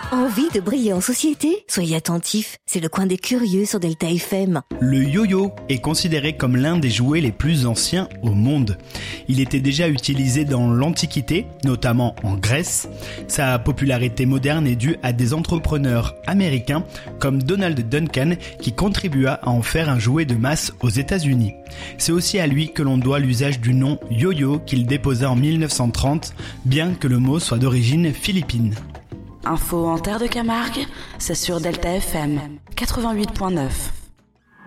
Envie de briller en société? Soyez attentifs, c'est le coin des curieux sur Delta FM. Le yo-yo est considéré comme l'un des jouets les plus anciens au monde. Il était déjà utilisé dans l'Antiquité, notamment en Grèce. Sa popularité moderne est due à des entrepreneurs américains comme Donald Duncan qui contribua à en faire un jouet de masse aux États-Unis. C'est aussi à lui que l'on doit l'usage du nom yo-yo qu'il déposa en 1930, bien que le mot soit d'origine philippine. Info en terre de Camargue, c'est sur Delta FM 88.9.